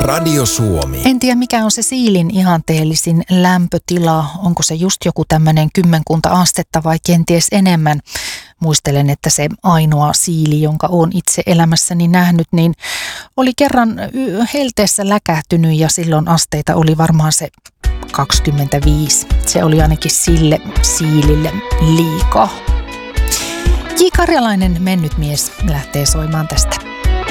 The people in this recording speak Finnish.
Radio Suomi. En tiedä, mikä on se siilin ihanteellisin lämpötila. Onko se just joku tämmöinen 10 astetta vai kenties enemmän? Muistelen, että se ainoa siili, jonka olen itse elämässäni nähnyt, niin oli kerran helteessä läkähtynyt ja silloin asteita oli varmaan se 25. Se oli ainakin sille siilille liikaa. J. Karjalainen, mennyt mies, lähtee soimaan tästä.